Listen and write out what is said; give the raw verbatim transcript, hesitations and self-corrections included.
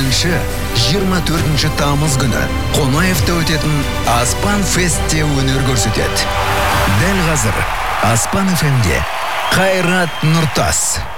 биринчи жыйырма төртүнчү тамыз күнү Конаевде өтетін Аспан Фестте өнер көрсөтөт. Дәл қазір Аспан эф эмде Кайрат Нуртас.